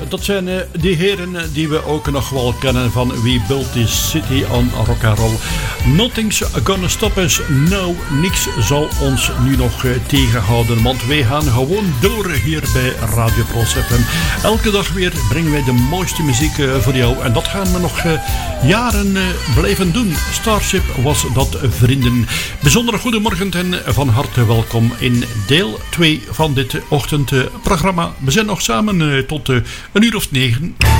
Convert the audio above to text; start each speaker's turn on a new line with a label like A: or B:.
A: dat zijn die heren die we ook nog wel kennen van We Built This City on Rock and Roll. Nothing's gonna stop us. Nou, niks zal ons nu nog tegenhouden, want wij gaan gewoon door hier bij Radio Pros FM. Elke dag weer brengen wij de mooiste muziek voor jou en dat gaan we nog jaren blijven doen. Starship was dat, vrienden. Bijzonder goedemorgen en van harte welkom in deel 2 van dit ochtendprogramma. We zijn nog samen tot 1:09.